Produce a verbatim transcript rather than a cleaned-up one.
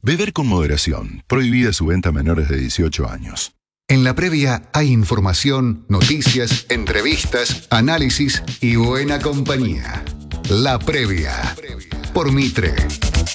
Beber con moderación. Prohibida su venta a menores de dieciocho años. En la previa hay información, noticias, entrevistas, análisis y buena compañía. La previa. Por Mitre.